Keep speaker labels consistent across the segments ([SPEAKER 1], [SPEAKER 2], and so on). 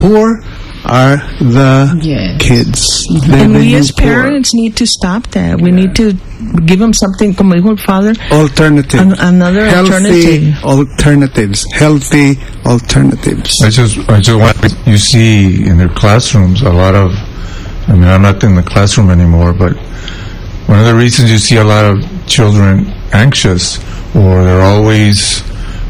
[SPEAKER 1] poor are the kids.
[SPEAKER 2] And we as parents need to stop that. We need to give them something, como dijo el father,
[SPEAKER 1] alternative.
[SPEAKER 2] Another
[SPEAKER 1] healthy alternatives. Healthy alternatives.
[SPEAKER 3] I just want, you see in their classrooms a lot of, I mean, I'm not in the classroom anymore, but one of the reasons you see a lot of children anxious, or they're always,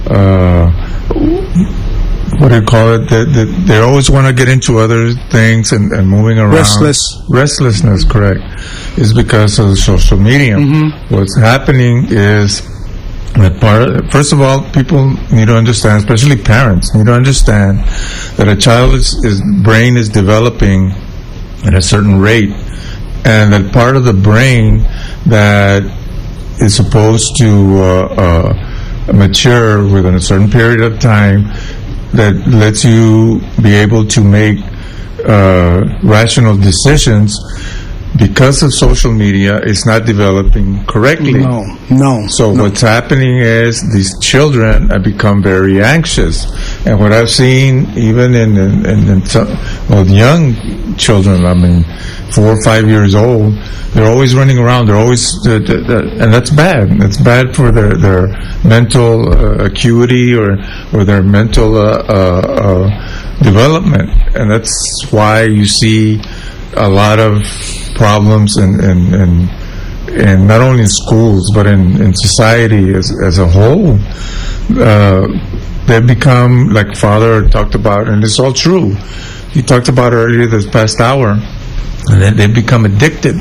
[SPEAKER 3] what do you call it? They always want to get into other things and moving around. Restlessness, correct, is because of social media. What's happening is that first of all, people need to understand, especially parents, need to understand that a child's brain is developing at a certain rate, and that part of the brain that is supposed to mature within a certain period of time, that lets you be able to make rational decisions, because of social media, it's not developing correctly.
[SPEAKER 1] No.
[SPEAKER 3] So what's happening is these children have become very anxious, and what I've seen even in some, young children, I mean 4 or 5 years old, they're always running around. They're always, and that's bad. That's bad for their mental acuity or their mental development, and that's why you see a lot of problems in not only in schools but in society as a whole. They've become, like Father talked about, and it's all true. He talked about earlier this past hour, and then they've become addicted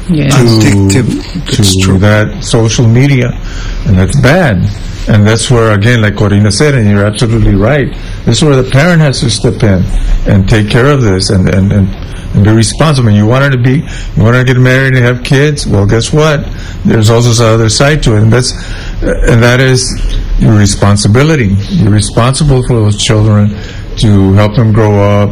[SPEAKER 3] to that social media, and that's bad. And that's where, again, like Corina said, and you're absolutely right, this is where the parent has to step in and take care of this and be responsible. You want to get married and have kids, well, guess what? There's also this other side to it, and that is your responsibility. You're responsible for those children to help them grow up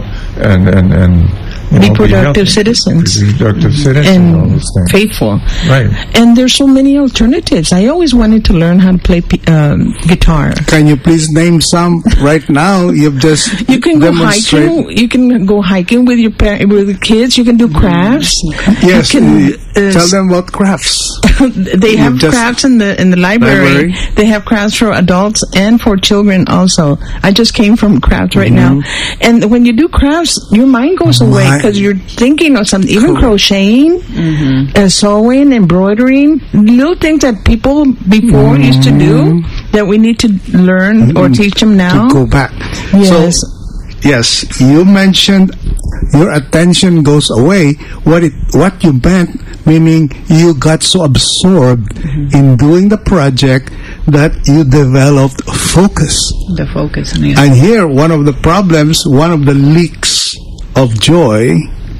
[SPEAKER 3] and
[SPEAKER 2] be productive citizens. And
[SPEAKER 3] all those things.
[SPEAKER 2] Faithful.
[SPEAKER 3] Right.
[SPEAKER 2] And there's so many alternatives. I always wanted to learn how to play guitar.
[SPEAKER 1] Can you please name some right now? You've just
[SPEAKER 2] You can go hiking. You can go hiking with your with the kids. You can do crafts.
[SPEAKER 1] Yes. Tell them about crafts.
[SPEAKER 2] They have crafts in the library. They have crafts for adults and for children also. I just came from crafts right now. And when you do crafts, your mind goes away because you're thinking of something. Even crocheting, sewing, embroidering, little things that people before used to do that we need to learn or teach them now.
[SPEAKER 1] To go back.
[SPEAKER 2] Yes.
[SPEAKER 1] So, yes, you mentioned your attention goes away. What you meant, meaning you got so absorbed in doing the project that you developed focus.
[SPEAKER 4] The focus. Yeah.
[SPEAKER 1] And here, one of the problems, one of the leaks of joy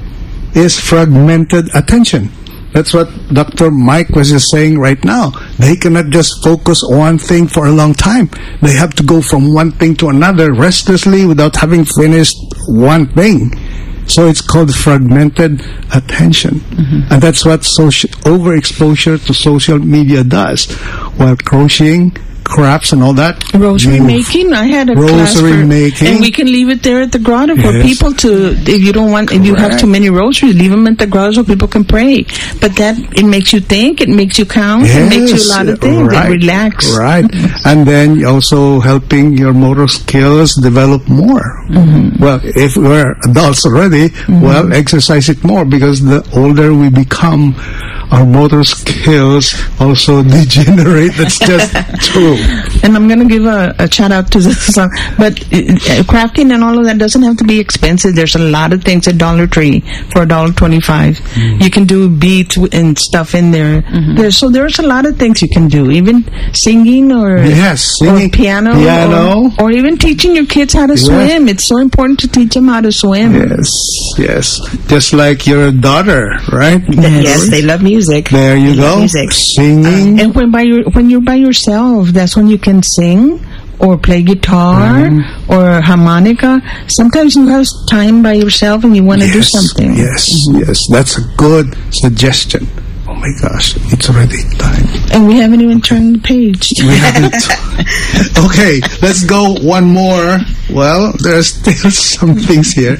[SPEAKER 1] is fragmented attention. That's what Dr. Mike was just saying right now. They cannot just focus on one thing for a long time. They have to go from one thing to another restlessly without having finished one thing. So it's called fragmented attention. And that's what overexposure to social media does. While crocheting, crafts and all that.
[SPEAKER 2] Rosary making. I had a class
[SPEAKER 1] making.
[SPEAKER 2] And we can leave it there at the grotto for people to, if you have too many rosaries, leave them at the grotto so people can pray. But it makes you think, it makes you count, it makes you a lot of things, it relax.
[SPEAKER 1] Right. And then also helping your motor skills develop more. Well, if we're adults already, well, exercise it more, because the older we become, our motor skills also degenerate. That's just true.
[SPEAKER 2] And I'm going to give a shout out to this song. But crafting and all of that doesn't have to be expensive. There's a lot of things at Dollar Tree for $1.25. You can do beads and stuff in there. There's a lot of things you can do. Even singing or piano. Or even teaching your kids how to swim. It's so important to teach them how to swim.
[SPEAKER 1] Yes. Just like your daughter, right?
[SPEAKER 2] Yes, they love music.
[SPEAKER 1] There you go. Singing.
[SPEAKER 2] And when you're by yourself, that's when you can sing or play guitar or harmonica. Sometimes you have time by yourself and you want to do something.
[SPEAKER 1] Yes, that's a good suggestion. my gosh, it's already time.
[SPEAKER 2] And we haven't even turned the page.
[SPEAKER 1] We haven't. Okay, let's go one more. Well, there's still some things here.